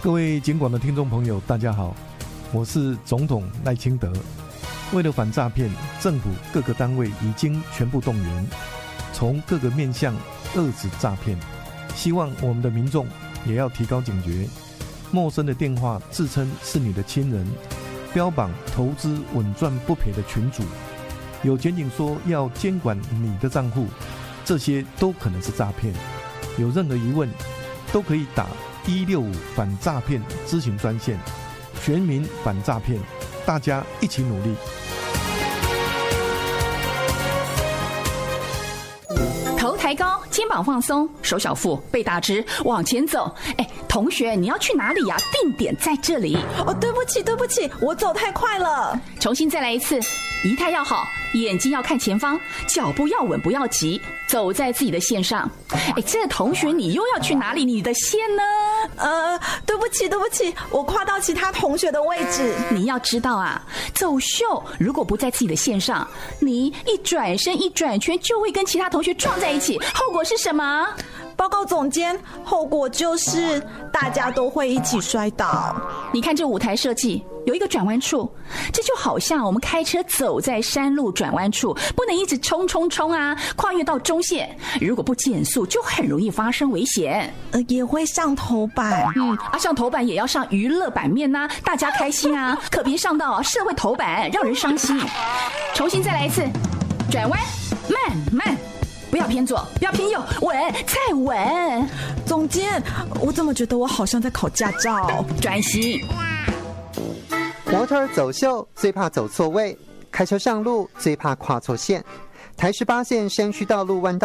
各位警广的听众朋友，大家好，我是总统赖清德。为了反诈骗，政府各个单位已经全部动员，从各个面向遏止诈骗。希望我们的民众也要提高警觉，陌生的电话自称是你的亲人，标榜投资稳赚不赔的群组，有检警说要监管你的账户，这些都可能是诈骗。有任何疑问，都可以打165反诈骗咨询专线，全民反诈骗，大家一起努力。 头抬高，肩膀放松，手小腹，背打直，往前走。同学，你要去哪里呀？定点在这里。 对不起，我走太快了。 重新再来一次，仪态要好，眼睛要看前方，脚步要稳，不要急，走在自己的线上。这同学，你又要去哪里？你的线呢？ 对不起，我跨到其他同学的位置。 你要知道啊，走秀如果不在自己的线上，你一转身一转圈就会跟其他同学撞在一起，后果是什么？ 报告总监，后果就是大家都会一起摔倒。 你看这舞台设计有一个转弯处，这就好像我们开车走在山路转弯处，不能一直冲啊，跨越到中线，如果不减速就很容易发生危险。 也会上头版。 上头版也要上娱乐版面啊，大家开心啊，可别上到社会头版，让人伤心。重新再来一次，转弯，慢。不要偏左，不要偏右，稳，再稳。 总监，我怎么觉得我好像在考驾照？ 专心。 模特走秀最怕走错位，开车上路最怕跨错线。台18线山区道路弯道